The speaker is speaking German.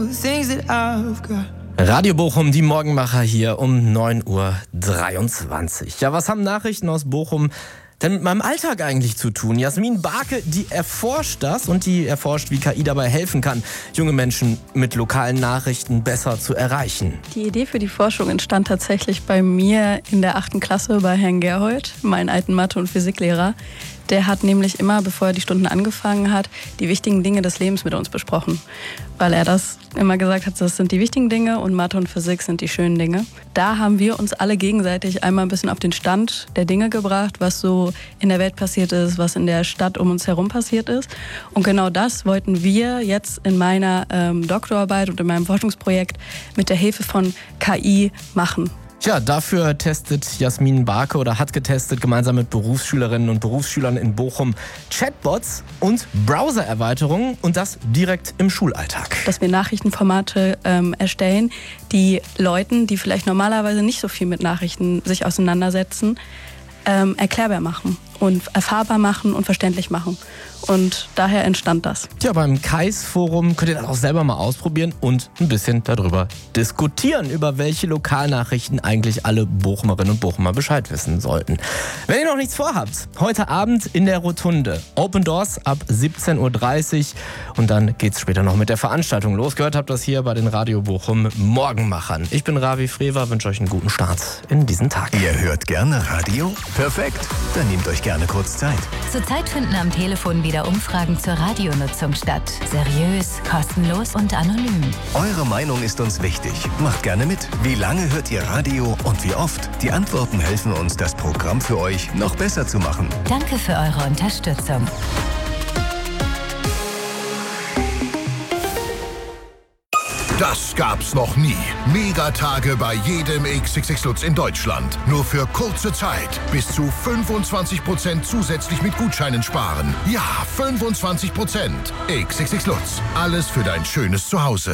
Radio Bochum, die Morgenmacher hier um 9:23 Uhr. Ja, was haben Nachrichten aus Bochum denn mit meinem Alltag eigentlich zu tun? Jasmin Barke, die erforscht das und die erforscht, wie KI dabei helfen kann, junge Menschen mit lokalen Nachrichten besser zu erreichen. Die Idee für die Forschung entstand tatsächlich bei mir in der 8. Klasse bei Herrn Gerhold, meinen alten Mathe- und Physiklehrer. Der hat nämlich immer, bevor er die Stunden angefangen hat, die wichtigen Dinge des Lebens mit uns besprochen. Weil er das immer gesagt hat, das sind die wichtigen Dinge und Mathe und Physik sind die schönen Dinge. Da haben wir uns alle gegenseitig einmal ein bisschen auf den Stand der Dinge gebracht, was so in der Welt passiert ist, was in der Stadt um uns herum passiert ist. Und genau das wollten wir jetzt in meiner Doktorarbeit und in meinem Forschungsprojekt mit der Hilfe von KI machen. Tja, dafür testet Jasmin Barke oder hat getestet gemeinsam mit Berufsschülerinnen und Berufsschülern in Bochum Chatbots und Browser-Erweiterungen und das direkt im Schulalltag. Dass wir Nachrichtenformate erstellen, die Leuten, die vielleicht normalerweise nicht so viel mit Nachrichten sich auseinandersetzen, erklärbar machen und erfahrbar machen und verständlich machen. Und daher entstand das. Tja, beim KAIS-Forum könnt ihr das auch selber mal ausprobieren und ein bisschen darüber diskutieren, über welche Lokalnachrichten eigentlich alle Bochumerinnen und Bochumer Bescheid wissen sollten. Wenn ihr noch nichts vorhabt, heute Abend in der Rotunde. Open Doors ab 17:30 Uhr und dann geht's später noch mit der Veranstaltung los. Gehört habt das hier bei den Radio Bochum Morgenmachern. Ich bin Ravi Frewer, wünsche euch einen guten Start in diesen Tag. Ihr hört gerne Radio? Perfekt, dann nehmt euch gerne kurz Zeit. Zurzeit finden am Telefon wieder Umfragen zur Radionutzung statt. Seriös, kostenlos und anonym. Eure Meinung ist uns wichtig. Macht gerne mit. Wie lange hört ihr Radio und wie oft? Die Antworten helfen uns, das Programm für euch noch besser zu machen. Danke für eure Unterstützung. Das gab's noch nie. Megatage bei jedem XXX Lutz in Deutschland. Nur für kurze Zeit. Bis zu 25% zusätzlich mit Gutscheinen sparen. Ja, 25%. XXX Lutz. Alles für dein schönes Zuhause.